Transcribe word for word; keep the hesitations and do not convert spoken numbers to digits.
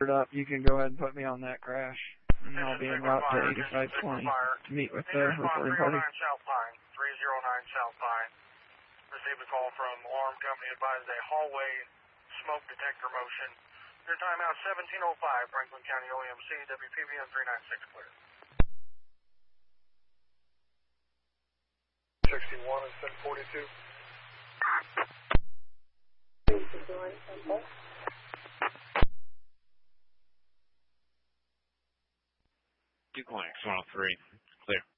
up, you can go ahead and put me on that crash. And I'll be en route to eighty-five twenty to meet with the reporting party. South Pine, three oh nine South Pine. Received a call from alarm company, advised a hallway smoke detector motion. Your timeout seventeen oh five, Franklin County O E M C, W P B M three ninety-six clear. sixty-one and seven forty-two. Two clinics, one oh three, clear.